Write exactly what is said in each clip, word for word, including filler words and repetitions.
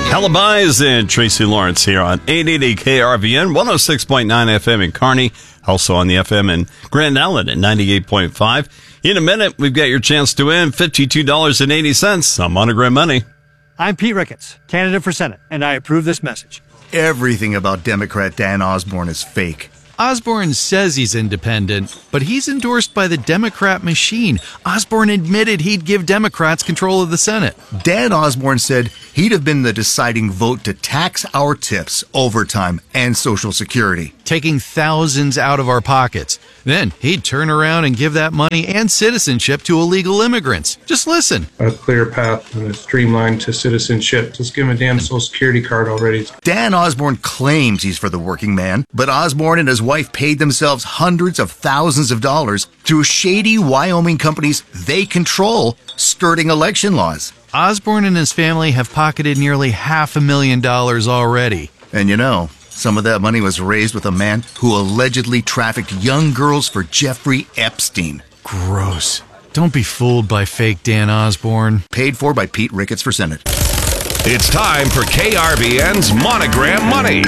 Alibis and Tracy Lawrence here on eight eighty K R V N, one oh six point nine F M in Kearney, also on the F M in Grand Island at ninety-eight point five. In a minute, we've got your chance to win fifty-two dollars and eighty cents on Monogram Money. I'm Pete Ricketts, candidate for Senate, and I approve this message. Everything about Democrat Dan Osborne is fake. Osborne says he's independent, but he's endorsed by the Democrat machine. Osborne admitted he'd give Democrats control of the Senate. Dan Osborne said he'd have been the deciding vote to tax our tips, overtime, and Social Security. Taking thousands out of our pockets. Then he'd turn around and give that money and citizenship to illegal immigrants. Just listen. A clear path and a streamline to citizenship. Just give him a damn Social Security card already. Dan Osborne claims he's for the working man, but Osborne and his wife paid themselves hundreds of thousands of dollars through shady Wyoming companies they control, skirting election laws. Osborne and his family have pocketed nearly half a million dollars already. And you know, some of that money was raised with a man who allegedly trafficked young girls for Jeffrey Epstein. Gross. Don't be fooled by fake Dan Osborne. Paid for by Pete Ricketts for Senate. It's time for K R V N's Monogram Money.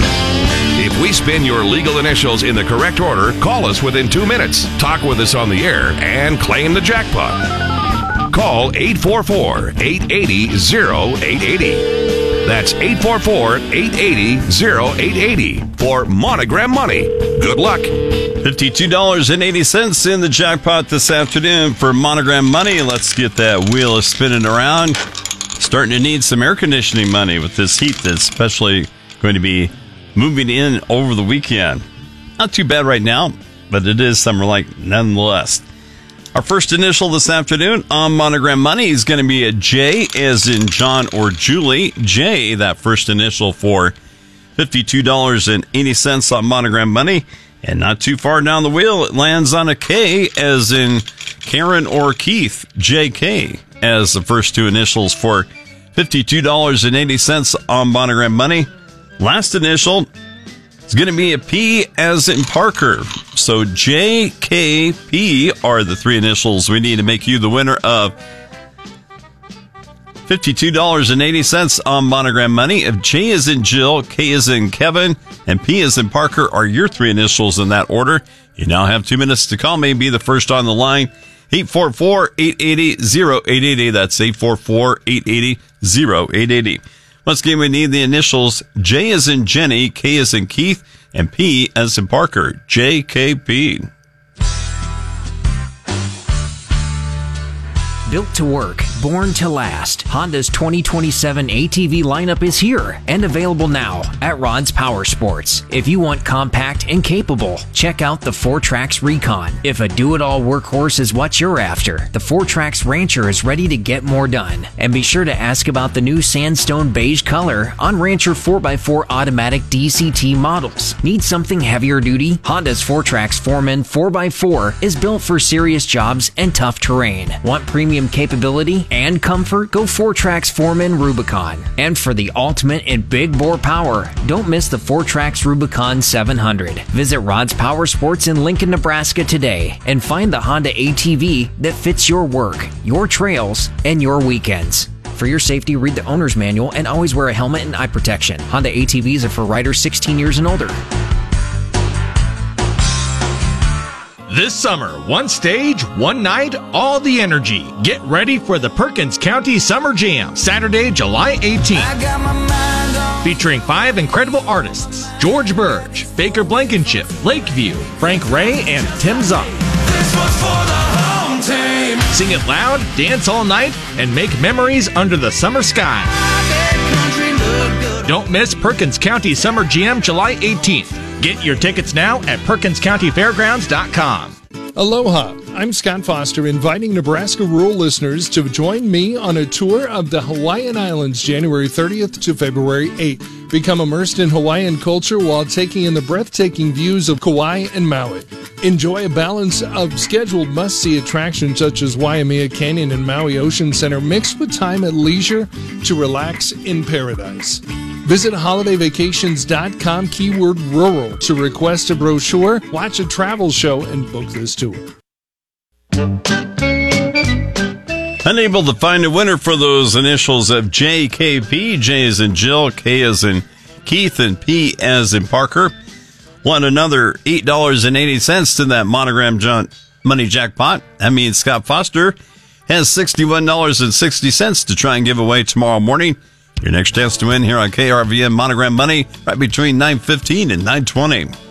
If we spin your legal initials in the correct order, call us within two minutes, talk with us on the air, and claim the jackpot. Call eight four four, eight eight zero, oh eight eight oh. That's eight four four, eight eight zero, oh eight eight oh for Monogram Money. Good luck. fifty-two dollars and eighty cents in the jackpot this afternoon for Monogram Money. Let's get that wheel spinning around. Starting to need some air conditioning money with this heat that's especially going to be moving in over the weekend. Not too bad right now, but it is summer-like nonetheless. Our first initial this afternoon on Monogram Money is going to be a J, as in John or Julie. J, that first initial for fifty-two dollars and eighty cents on Monogram Money. And not too far down the wheel, it lands on a K, as in Karen or Keith. J K as the first two initials for fifty-two dollars and eighty cents on Monogram Money. Last initial is going to be a P, as in Parker. So J, K, P are the three initials we need to make you the winner of fifty-two dollars and eighty cents on Monogram Money. If J is in Jill, K is in Kevin, and P is in Parker are your three initials in that order, you now have two minutes to call me. Be the first on the line. eight four four, eight eight zero, eight eight eight. That's eight four four, eight eight zero, eight eight eight. Once again, we need the initials. J is in Jenny, K is in Keith, and P as in Parker. J K P. Built to work, born to last. Honda's twenty twenty-seven A T V lineup is here and available now at Rod's Power Sports. If you want compact and capable, check out the four Trax Recon. If a do-it-all workhorse is what you're after, the four Trax Rancher is ready to get more done. And be sure to ask about the new sandstone beige color on Rancher four by four automatic D C T models. Need something heavier duty? Honda's four Trax Foreman four by four is built for serious jobs and tough terrain. Want premium capability and comfort? Go four Trax Foreman Rubicon. And for the ultimate in big bore power, don't miss the four Trax Rubicon seven hundred. Visit Rod's Power Sports in Lincoln, Nebraska today and find the Honda A T V that fits your work, your trails, and your weekends. For your safety, read the owner's manual and always wear a helmet and eye protection. Honda A T Vs are for riders sixteen years and older. This summer, one stage, one night, all the energy. Get ready for the Perkins County Summer Jam, Saturday, July eighteenth. Featuring five incredible artists: George Burge, Baker Blankenship, Lakeview, Frank Ray, and Tim Zopp. Sing it loud, dance all night, and make memories under the summer sky. Don't miss Perkins County Summer Jam, July eighteenth. Get your tickets now at Perkins County Fairgrounds dot com. Aloha, I'm Scott Foster, inviting Nebraska rural listeners to join me on a tour of the Hawaiian Islands January thirtieth to February eighth. Become immersed in Hawaiian culture while taking in the breathtaking views of Kauai and Maui. Enjoy a balance of scheduled must-see attractions such as Waimea Canyon and Maui Ocean Center mixed with time at leisure to relax in paradise. Visit holiday vacations dot com, keyword rural, to request a brochure, watch a travel show, and book this tour. Unable to find a winner for those initials of J K P. J as in Jill, K as in Keith, and P as in Parker. Won another eight dollars and eighty cents to that Monogram John Money Jackpot. That means Scott Foster has sixty-one dollars and sixty cents to try and give away tomorrow morning. Your next chance to win here on K R V N Monogram Money right between nine fifteen and nine twenty.